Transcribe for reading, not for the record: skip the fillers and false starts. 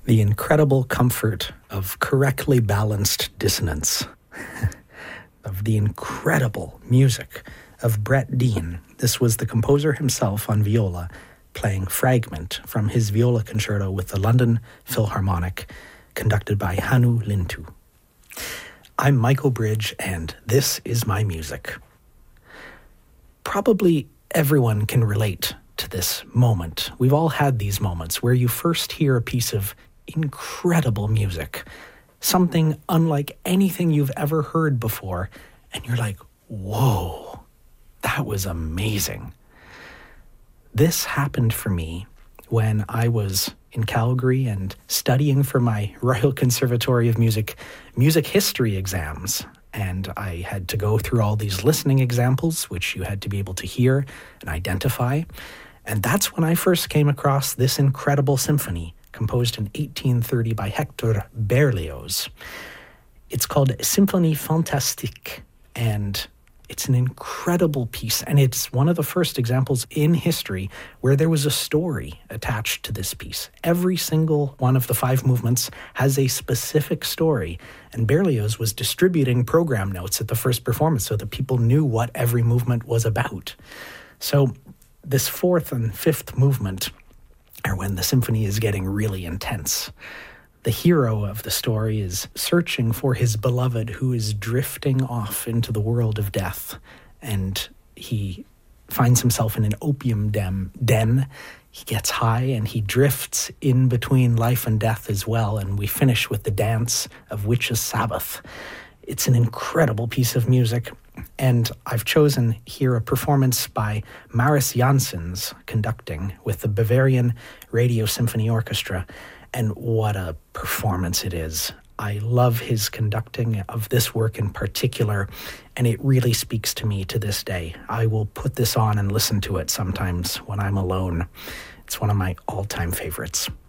The incredible comfort of correctly balanced dissonance, of the incredible music of Brett Dean. This was the composer himself on viola, playing Fragment from his viola concerto with the London Philharmonic, conducted by Hannu Lintu. I'm Michael Bridge, and this is my music. Probably everyone can relate to this moment. We've all had these moments where you first hear a piece of incredible music, something unlike anything you've ever heard before, and you're like, whoa, that was amazing. This happened for me when I was in Calgary and studying for my Royal Conservatory of Music history exams. And I had to go through all these listening examples, which you had to be able to hear and identify. And that's when I first came across this incredible symphony, composed in 1830 by Hector Berlioz. It's called Symphonie Fantastique, and it's an incredible piece, and it's one of the first examples in history where there was a story attached to this piece. Every single one of the 5 movements has a specific story, and Berlioz was distributing program notes at the first performance so that people knew what every movement was about. So this 4th and 5th movement are when the symphony is getting really intense. The hero of the story is searching for his beloved who is drifting off into the world of death, and he finds himself in an opium den. He gets high and he drifts in between life and death as well, and we finish with the dance of Witches' Sabbath. It's an incredible piece of music, and I've chosen here a performance by Maris Janssens conducting with the Bavarian Radio Symphony Orchestra, and what a performance it is. I love his conducting of this work in particular, and it really speaks to me to this day. I will put this on and listen to it sometimes when I'm alone. It's one of my all-time favorites.